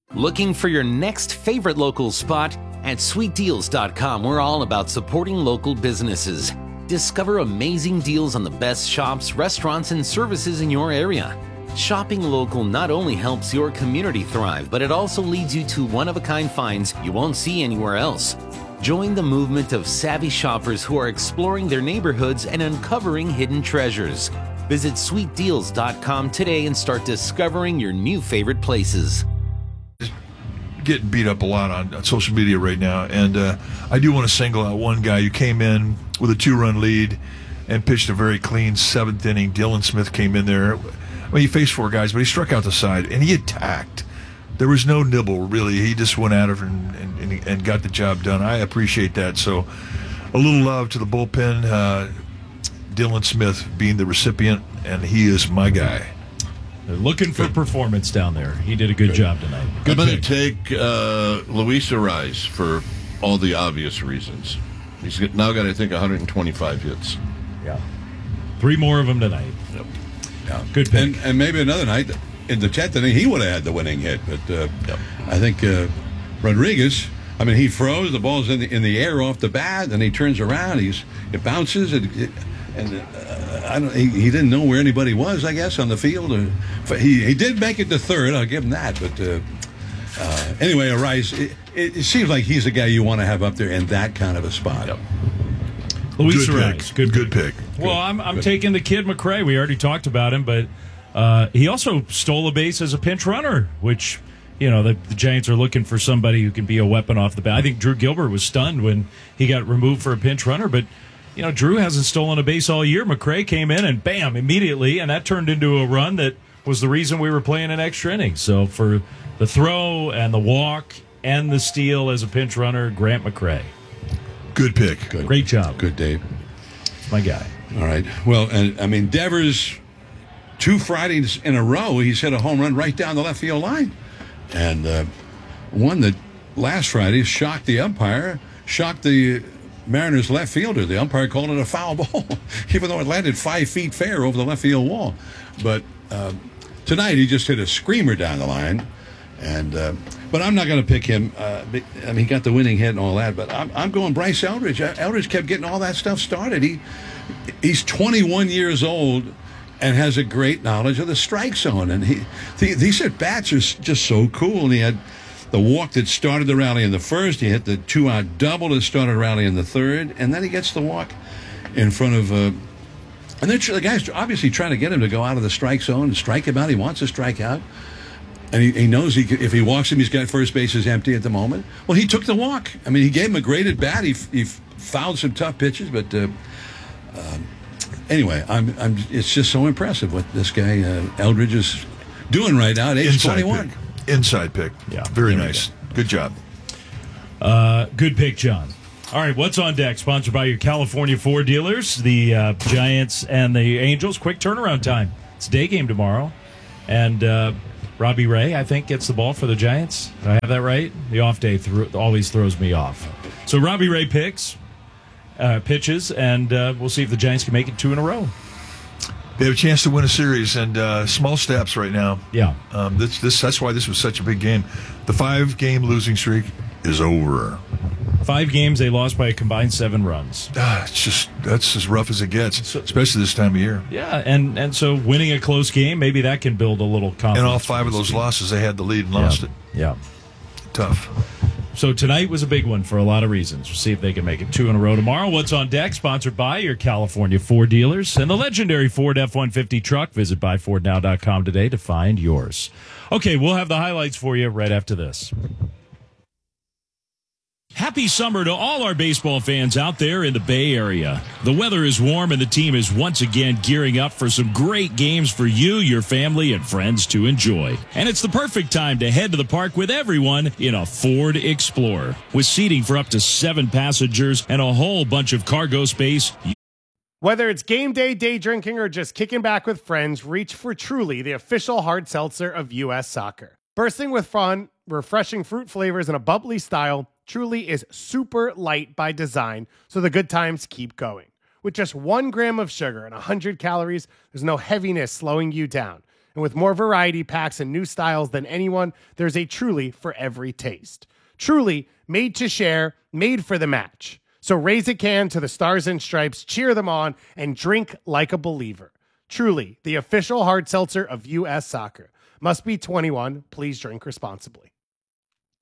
Looking for your next favorite local spot? At sweetdeals.com, we're all about supporting local businesses. Discover amazing deals on the best shops, restaurants, and services in your area. Shopping local not only helps your community thrive, but it also leads you to one-of-a-kind finds you won't see anywhere else. Join the movement of savvy shoppers who are exploring their neighborhoods and uncovering hidden treasures. Visit sweetdeals.com today and start discovering your new favorite places. Getting beat up a lot on social media right now, and I do want to single out one guy who came in with a 2-run lead and pitched a very clean 7th inning. Dylan Smith came in there. I mean, he faced 4 guys, but he struck out the side, and he attacked. There was no nibble, really. He just went at it and got the job done. I appreciate that. So a little love to the bullpen. Dylan Smith being the recipient, and he is my guy. They're looking for performance down there. He did a good job tonight. I'm going to take Luis Arraez for all the obvious reasons. He's now got, I think, 125 hits. Yeah. 3 more of them tonight. Yep. Yeah. Good pick. And maybe another night in the 10th inning, he would have had the winning hit. But I think Rodriguez, I mean, he froze. The ball's in the air off the bat, and he turns around. It bounces, he didn't know where anybody was, I guess, on the field. He did make it to third. I'll give him that. But anyway, Arraez, it seems like he's the guy you want to have up there in that kind of a spot. Yep. Luis Arraez. Good pick. Well, I'm taking the kid McCray. We already talked about him, but he also stole a base as a pinch runner, which, you know, the Giants are looking for somebody who can be a weapon off the bat. I think Drew Gilbert was stunned when he got removed for a pinch runner, but, you know, Drew hasn't stolen a base all year. McCray came in and bam, immediately, and that turned into a run that was the reason we were playing an extra inning. So for the throw and the walk and the steal as a pinch runner, Grant McCray. Good pick. Good. Great job. Good, Dave. It's my guy. All right. Well, and I mean, Devers, 2 Fridays in a row, he's hit a home run right down the left field line. And one that last Friday shocked the umpire, shocked the Mariners left fielder. The umpire called it a foul ball, even though it landed 5 feet fair over the left field wall. But tonight he just hit a screamer down the line. And but I'm not going to pick him. I mean, he got the winning hit and all that. But I'm going Bryce Eldridge. Eldridge kept getting all that stuff started. He's 21 years old and has a great knowledge of the strike zone. And these at bats are just so cool. And he had the walk that started the rally in the first. He hit the 2-out double that started the rally in the third. And then he gets the walk in front of. And then the guy's obviously trying to get him to go out of the strike zone and strike him out. He wants to strike out. And he knows if he walks him, he's got first bases empty at the moment. Well, he took the walk. I mean, he gave him a great at bat. He fouled some tough pitches, but anyway, it's just so impressive what this guy Eldridge is doing right now at age 21. Inside pick. Yeah, very nice. Good job. Good pick, John. All right, what's on deck? Sponsored by your California Ford dealers, the Giants and the Angels. Quick turnaround time. It's a day game tomorrow, and. Robbie Ray, I think, gets the ball for the Giants. Do I have that right? The off day always throws me off. So Robbie Ray pitches, and we'll see if the Giants can make it 2 in a row. They have a chance to win a series, and small steps right now. Yeah. That's why this was such a big game. The 5-game losing streak is over. 5 games, they lost by a combined 7 runs. That's as rough as it gets, especially this time of year. Yeah, and so winning a close game, maybe that can build a little confidence. And all 5 of those losses, they had the lead and lost it. Yeah. Tough. So tonight was a big one for a lot of reasons. We'll see if they can make it 2 in a row tomorrow. What's on deck? Sponsored by your California Ford dealers and the legendary Ford F-150 truck. Visit buyfordnow.com today to find yours. Okay, we'll have the highlights for you right after this. Happy summer to all our baseball fans out there in the Bay Area. The weather is warm and the team is once again gearing up for some great games for you, your family, and friends to enjoy. And it's the perfect time to head to the park with everyone in a Ford Explorer. With seating for up to 7 passengers and a whole bunch of cargo space. Whether it's game day, day drinking, or just kicking back with friends, reach for Truly, the official hard seltzer of U.S. Soccer. Bursting with fun, refreshing fruit flavors, and a bubbly style, Truly is super light by design, so the good times keep going. With just 1 gram of sugar and 100 calories, there's no heaviness slowing you down. And with more variety packs and new styles than anyone, there's a Truly for every taste. Truly, made to share, made for the match. So raise a can to the Stars and Stripes, cheer them on, and drink like a believer. Truly, the official hard seltzer of U.S. Soccer. Must be 21. Please drink responsibly.